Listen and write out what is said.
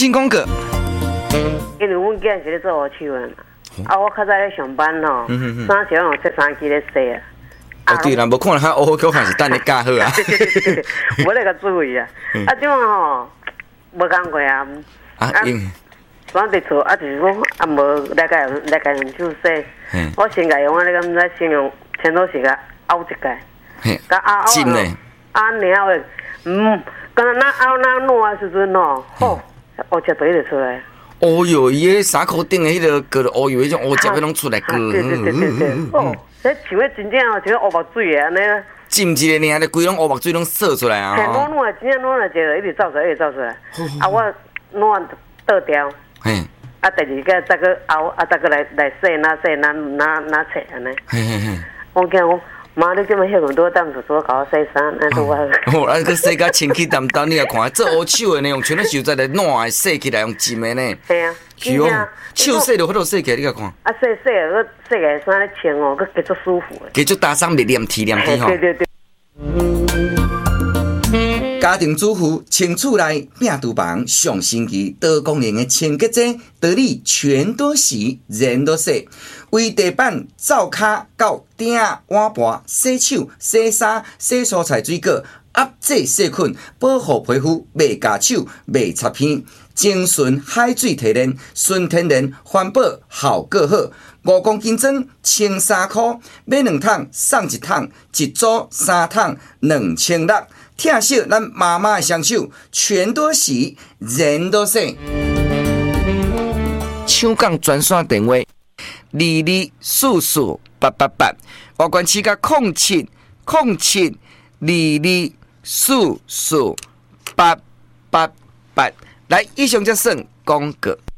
请讲过。 因为阮囝是咧做黑手的嘛，我较早咧上班吼，衫鞋用切衫机咧洗啊。 对啦，无看他乌口看是等你教好啊。 对，我那个注意啊。即晚吼，无工过啊。我伫厝就是讲无来甲用手洗。我先甲用咧，敢知先用前头是甲凹一下，甲凹浸咧。 然后敢若凹烂的时阵吼，吼，乌汁就一直出来。 哦哟，伊迄衫裤顶的迄个过了乌油，迄种乌汁要拢出来过。 对。哦，迄像迄真正哦，像乌目水的安尼。 浸一个尔，你规拢乌目水拢射出来啊！ 我暖真正暖了一个，一直走出来，一直走出来。我暖倒掉。第二个再个熬，再个来洗拿切安尼。我讲妈，你这么迄么多当做甲我洗衫，安怎我？ 哦，佮洗甲清气淡淡，你也看，做乌手的呢，用全都手在来暖的洗起来，用浸的呢。 系啊， 是哦，手洗就好多洗起来，你甲看。 洗个洗个衫咧穿哦，佮加足舒服的。 加足打衫袂黏体吼。 对。 家庭主妇清厝内病厨房上星期多功能的清洁剂，道理全都洗，人都洗。为地板、灶骹到鼎、碗盘、洗手、洗衫、洗蔬菜水果，压制细菌，保护皮肤，袂夹手，袂擦片。精纯海水提炼，纯天然，环保，效果好。5公斤装，清3块，买2桶送1桶，一组3桶，2600。听惜咱妈妈的双手，全都洗，人都洗。抢港专线电话22448888，外关市甲070722448888。来，以上则算广告。